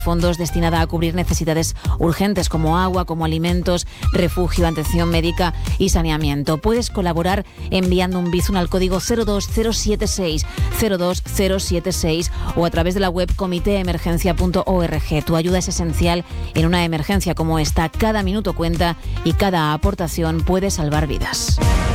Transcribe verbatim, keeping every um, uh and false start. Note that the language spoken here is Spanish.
fondos destinada a cubrir necesidades urgentes como agua, como alimentos, refugio, atención médica y saneamiento. Puedes colaborar enviando un Bizum al código cero dos cero siete seis cero dos cero siete seis o a través de la web comité emergencia punto org. Tu ayuda es esencial en una emergencia como esta. Cada minuto cuenta y cada aportación puede salvar vidas.